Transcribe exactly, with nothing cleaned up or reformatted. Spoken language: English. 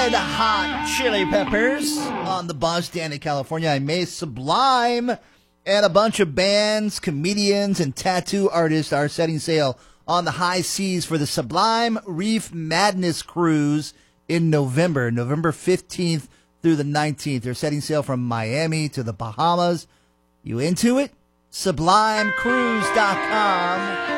Red Hot Chili Peppers on the bus down in California. I May Sublime and a bunch of bands, comedians, and tattoo artists are setting sail on the high seas for the Sublime Reef Madness Cruise in November, November fifteenth through the nineteenth. They're setting sail from Miami to the Bahamas. You into it? Sublime Cruise dot com.